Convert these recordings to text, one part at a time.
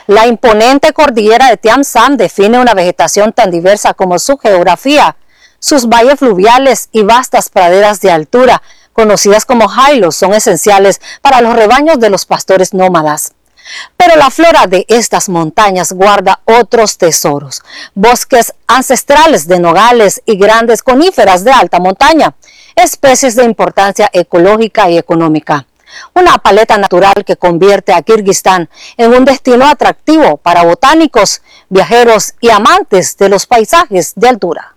La imponente cordillera de Tian Shan define una vegetación tan diversa como su geografía. Sus valles fluviales y vastas praderas de altura, conocidas como highlands, son esenciales para los rebaños de los pastores nómadas. Pero la flora de estas montañas guarda otros tesoros: bosques ancestrales de nogales y grandes coníferas de alta montaña, especies de importancia ecológica y económica. Una paleta natural que convierte a Kirguistán en un destino atractivo para botánicos, viajeros y amantes de los paisajes de altura.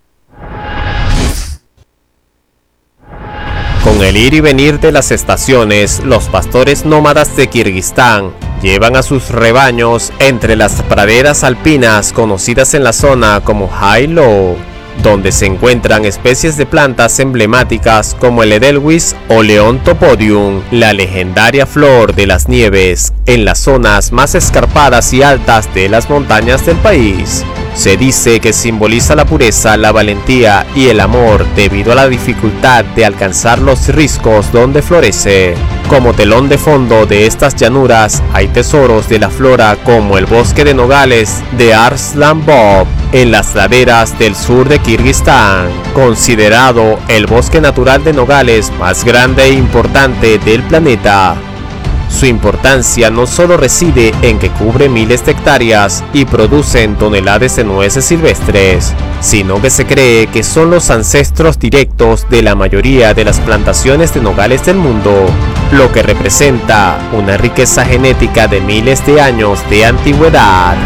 Con el ir y venir de las estaciones, los pastores nómadas de Kirguistán llevan a sus rebaños entre las praderas alpinas conocidas en la zona como Highlands, donde se encuentran especies de plantas emblemáticas como el Edelweiss o León topodium, la legendaria flor de las nieves, en las zonas más escarpadas y altas de las montañas del país. Se dice que simboliza la pureza, la valentía y el amor debido a la dificultad de alcanzar los riscos donde florece. Como telón de fondo de estas llanuras hay tesoros de la flora como el bosque de nogales de Arslanbop en las laderas del sur de Kirguistán, considerado el bosque natural de nogales más grande e importante del planeta. Su importancia no solo reside en que cubre miles de hectáreas y producen toneladas de nueces silvestres, sino que se cree que son los ancestros directos de la mayoría de las plantaciones de nogales del mundo, lo que representa una riqueza genética de miles de años de antigüedad.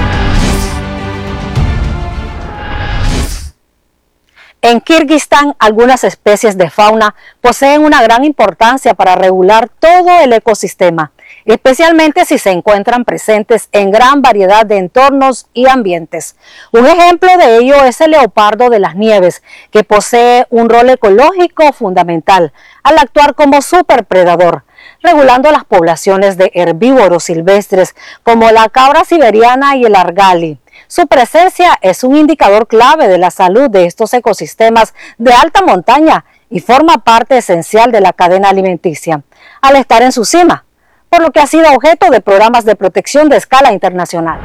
En Kirguistán, algunas especies de fauna poseen una gran importancia para regular todo el ecosistema, especialmente si se encuentran presentes en gran variedad de entornos y ambientes. Un ejemplo de ello es el leopardo de las nieves, que posee un rol ecológico fundamental al actuar como superpredador, regulando las poblaciones de herbívoros silvestres como la cabra siberiana y el argali. Su presencia es un indicador clave de la salud de estos ecosistemas de alta montaña y forma parte esencial de la cadena alimenticia, al estar en su cima, por lo que ha sido objeto de programas de protección de escala internacional.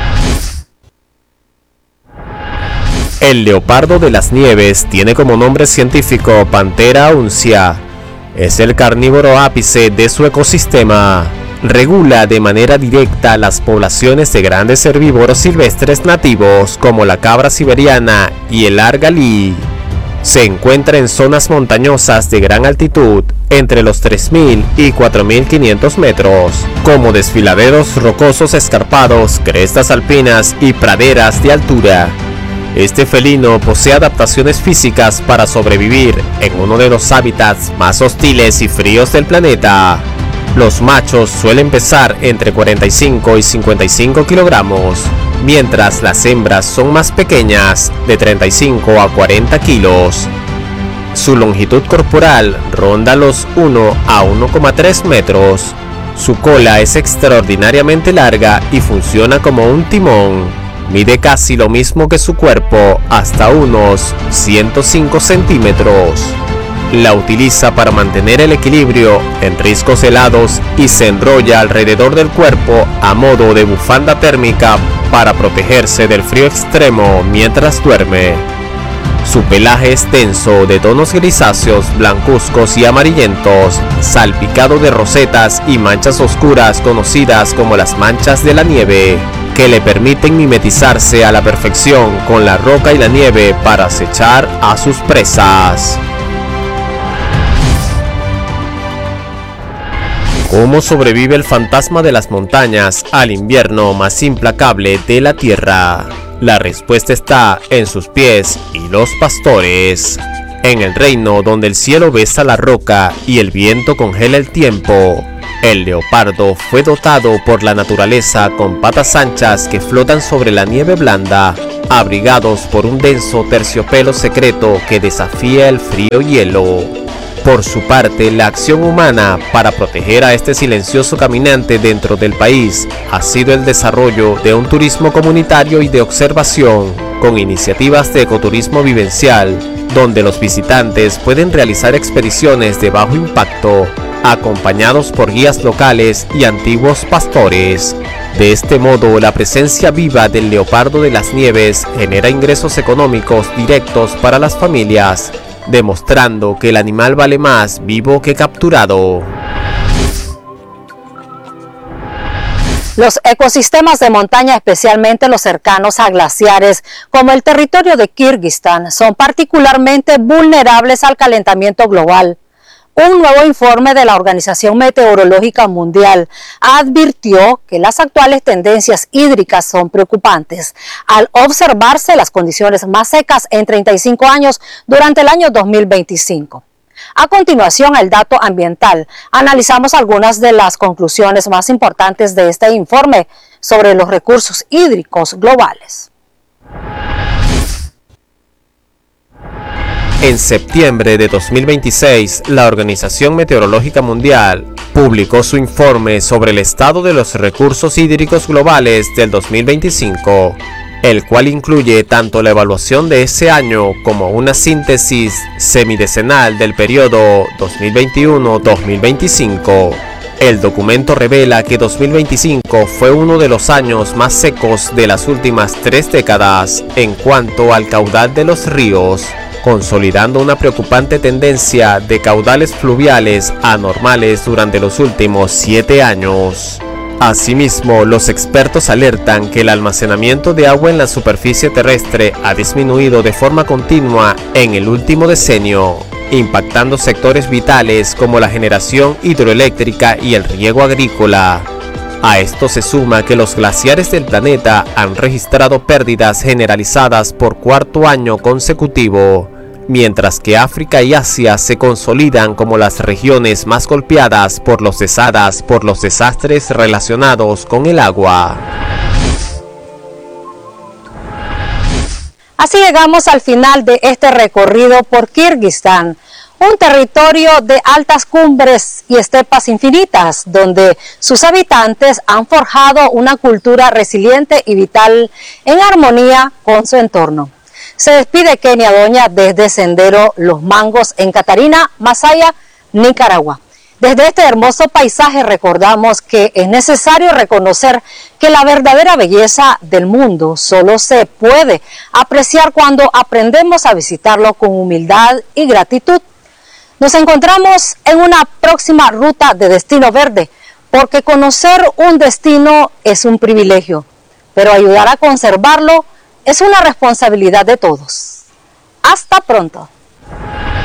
El leopardo de las nieves tiene como nombre científico Panthera uncia. Es el carnívoro ápice de su ecosistema. Regula de manera directa las poblaciones de grandes herbívoros silvestres nativos como la cabra siberiana y el argalí. Se encuentra en zonas montañosas de gran altitud, entre los 3.000 y 4.500 metros, como desfiladeros rocosos escarpados, crestas alpinas y praderas de altura. Este felino posee adaptaciones físicas para sobrevivir en uno de los hábitats más hostiles y fríos del planeta. Los machos suelen pesar entre 45 y 55 kilogramos, mientras las hembras son más pequeñas, de 35 a 40 kilos. Su longitud corporal ronda los 1 a 1,3 metros. Su cola es extraordinariamente larga y funciona como un timón. Mide casi lo mismo que su cuerpo, hasta unos 105 centímetros. La utiliza para mantener el equilibrio en riscos helados y se enrolla alrededor del cuerpo a modo de bufanda térmica para protegerse del frío extremo mientras duerme. Su pelaje es denso, de tonos grisáceos, blancuzcos y amarillentos, salpicado de rosetas y manchas oscuras conocidas como las manchas de la nieve, que le permiten mimetizarse a la perfección con la roca y la nieve para acechar a sus presas. ¿Cómo sobrevive el fantasma de las montañas al invierno más implacable de la tierra? La respuesta está en sus pies y los pastores. En el reino donde el cielo besa la roca y el viento congela el tiempo, el leopardo fue dotado por la naturaleza con patas anchas que flotan sobre la nieve blanda, abrigados por un denso terciopelo secreto que desafía el frío hielo. Por su parte, la acción humana para proteger a este silencioso caminante dentro del país ha sido el desarrollo de un turismo comunitario y de observación, con iniciativas de ecoturismo vivencial, donde los visitantes pueden realizar expediciones de bajo impacto, acompañados por guías locales y antiguos pastores. De este modo, la presencia viva del leopardo de las nieves genera ingresos económicos directos para las familias, demostrando que el animal vale más vivo que capturado. Los ecosistemas de montaña, especialmente los cercanos a glaciares, como el territorio de Kirguistán, son particularmente vulnerables al calentamiento global. Un nuevo informe de la Organización Meteorológica Mundial advirtió que las actuales tendencias hídricas son preocupantes al observarse las condiciones más secas en 35 años durante el año 2025. A continuación, el dato ambiental. Analizamos algunas de las conclusiones más importantes de este informe sobre los recursos hídricos globales. En septiembre de 2026, la Organización Meteorológica Mundial publicó su informe sobre el estado de los recursos hídricos globales del 2025, el cual incluye tanto la evaluación de ese año como una síntesis semidecenal del periodo 2021-2025. El documento revela que 2025 fue uno de los años más secos de las últimas 3 décadas en cuanto al caudal de los ríos, consolidando una preocupante tendencia de caudales fluviales anormales durante los últimos 7 años. Asimismo, los expertos alertan que el almacenamiento de agua en la superficie terrestre ha disminuido de forma continua en el último decenio, impactando sectores vitales como la generación hidroeléctrica y el riego agrícola. A esto se suma que los glaciares del planeta han registrado pérdidas generalizadas por 4º año consecutivo, mientras que África y Asia se consolidan como las regiones más golpeadas por los desastres relacionados con el agua. Así llegamos al final de este recorrido por Kirguistán, un territorio de altas cumbres y estepas infinitas, donde sus habitantes han forjado una cultura resiliente y vital en armonía con su entorno. Se despide Kenia Doña desde Sendero Los Mangos en Catarina, Masaya, Nicaragua. Desde este hermoso paisaje recordamos que es necesario reconocer que la verdadera belleza del mundo solo se puede apreciar cuando aprendemos a visitarlo con humildad y gratitud. Nos encontramos en una próxima ruta de Destino Verde, porque conocer un destino es un privilegio, pero ayudar a conservarlo es una responsabilidad de todos. Hasta pronto.